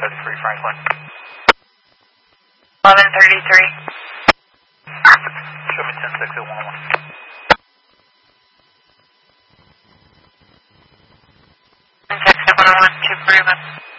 1133 Franklin. 1133. Show me 106011. And text 101 241.